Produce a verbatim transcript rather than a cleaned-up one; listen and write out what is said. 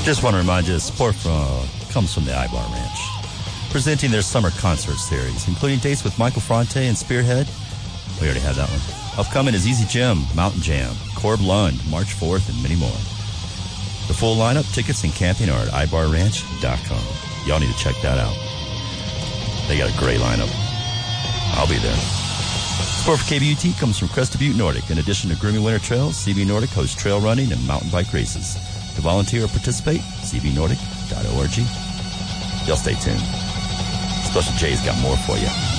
Just want to remind you, support from, uh, comes from the Ibar Ranch, presenting their summer concert series, including dates with Michael Fronte and Spearhead. We already had that one. Upcoming is Easy Jim, Mountain Jam, Corb Lund, March fourth, and many more. The full lineup, tickets, and camping are at i bar ranch dot com. Y'all need to check that out. They got a great lineup. I'll be there. Support for K B U T comes from Crested Butte Nordic. In addition to Grooming Winter Trails, C B Nordic hosts trail running and mountain bike races. To volunteer or participate, c b nordic dot org. Y'all stay tuned. Special J's got more for you.